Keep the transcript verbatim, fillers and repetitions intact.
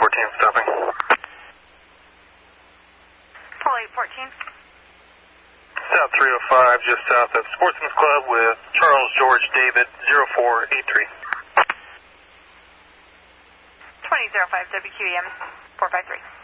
fourteen stopping. Pool eight fourteen. South three oh five, just south of Sportsman's Club with Charles George David zero four eight three. twenty oh five W Q E M four five three.